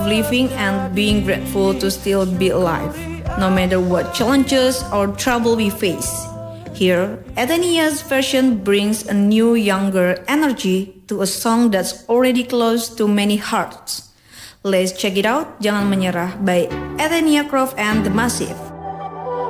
living and being grateful to still be alive, no matter what challenges or trouble we face. Here, Athenia's version brings a new, younger energy to a song that's already close to many hearts. Let's check it out, Jangan Menyerah by Athenia Croft and The Massive.